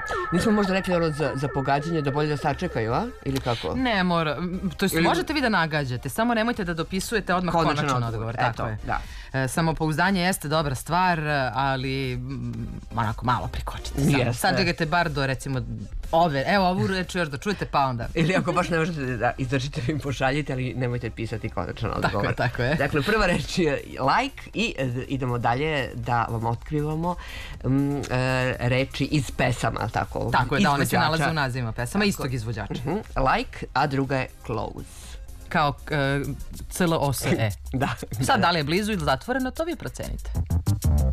Nismo možda rekli ono za pogađanje da bolje da sačekaju, a? Ili kako? Ne mora, to jest možete vi da nagađate, samo nemojte da dopisujete odmah konačan odgovor. Tako je. Samopouzdanje jeste dobra stvar, ali onako malo prikočite. Sačekajte bar do recimo evo ovu reč još da čujete pa onda. Ili ako baš ne možete da izdržite, vi im pošaljite, ali nemojte pisati konačan odgovor. Tako je. Dakle, prva reč je like i idemo dalje da vam otkrivamo reči iz pesama, tako? Tako je, da one se nalaze u nazivima pesama istog izvođača. Like, a druga je close. Kao CLOSE. Da. Sad, da li je blizu ili zatvoreno, to vi procenite.